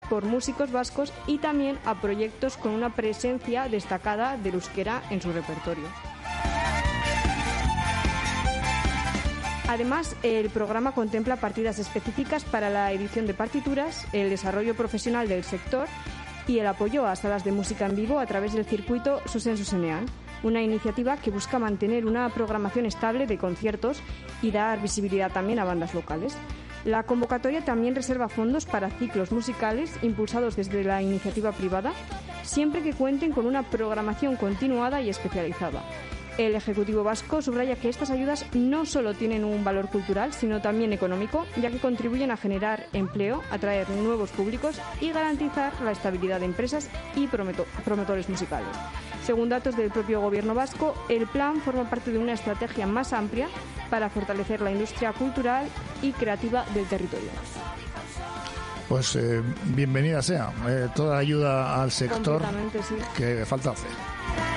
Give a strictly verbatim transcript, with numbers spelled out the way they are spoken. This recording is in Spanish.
por músicos vascos y también a proyectos con una presencia destacada del euskera en su repertorio. Además, el programa contempla partidas específicas para la edición de partituras, el desarrollo profesional del sector y el apoyo a salas de música en vivo a través del circuito Zuzen Zuzenean, una iniciativa que busca mantener una programación estable de conciertos y dar visibilidad también a bandas locales. La convocatoria también reserva fondos para ciclos musicales impulsados desde la iniciativa privada, siempre que cuenten con una programación continuada y especializada. El Ejecutivo vasco subraya que estas ayudas no solo tienen un valor cultural, sino también económico, ya que contribuyen a generar empleo, atraer nuevos públicos y garantizar la estabilidad de empresas y promotores musicales. Según datos del propio Gobierno vasco, el plan forma parte de una estrategia más amplia para fortalecer la industria cultural y creativa del territorio. Pues eh, bienvenida sea eh, toda ayuda al sector sí. que falta hacer.